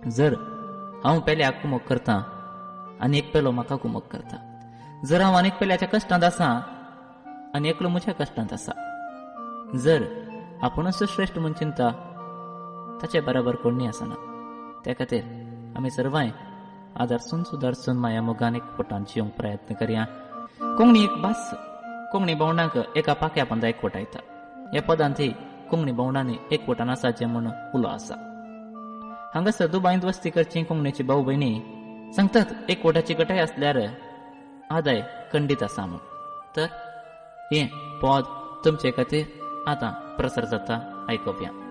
जर हांव पेल्याक कुमोग करतां आनी एक पेलो म्हाका कुमोग करता, जर हांव आनीक पेल्याच्या कश्टांत आसां आनी एकलो म्हज्या कश्टांत आसा, जर आपुणूच श्रेष्ठ म्हूण चिंता ताचे बराबर कोणी आसना. त्या खातीर आमी सर्वांय आदारसून सुदारसून माया मोगान एकवटान जिवंक प्रयत्न करया. कोंकणी एक भास कोंकणी भोंवडांक एका पाक्या पंदा एकवटायता. ह्या पदांत ही कोंकणी भोंवडांनी एकवटान आसाचें म्हूण उलो आसा. हांगासर दुबायंत वस्ती करची कोंकणीची भाऊ भयणी सांगतात एकवटाची गटाय आसल्यार आदाय खंडीत आसा म्हूण. तर हें पद तुमचे खातीर आतां प्रसार जाता, आयकुया.